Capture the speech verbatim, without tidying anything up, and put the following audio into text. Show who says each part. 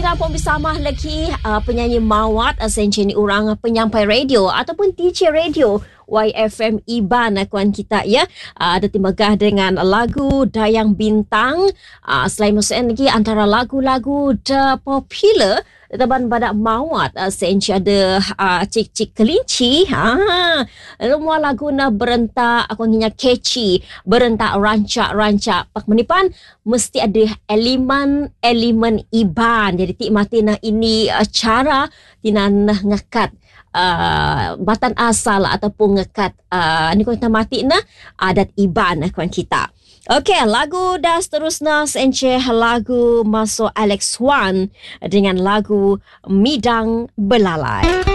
Speaker 1: kita pun bersama lagi uh, penyanyi Mawat, senceni orang penyampai radio ataupun D J radio Y F M Iban kawan kita ya. Uh, ada timagah dengan lagu Dayang Bintang. Uh, selain musim lagi antara lagu-lagu the popular teban pada Mawat uh, senci ada uh, Cik-Cik Kelinci. Ha, semua lagu na berentak aku nginya catchy, berentak rancak-rancak. Pak menipan mesti ada elemen-elemen Iban. Jadi tik mati na ini uh, cara tinan ngakat Uh, batan asal ataupun ngekat uh, ni kita mati na adat Iban kawan kita. Okey, lagu dah seterusnya senceh lagu masuk Alex Wan dengan lagu Midang Belalai.